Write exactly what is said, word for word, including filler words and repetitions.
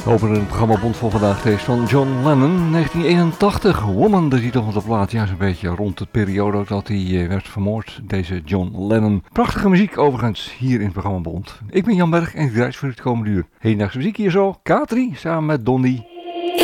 Over het programma Bond voor vandaag is van John Lennon, negentien eenentachtig. Woman, de titel van de plaat. Ja, zo'n beetje rond de periode dat hij uh, werd vermoord, deze John Lennon. Prachtige muziek overigens, hier in het programma Bond. Ik ben Jan Berg en ik draai voor het komende uur. Hedendaagse muziek hier zo, K drie, samen met Donny.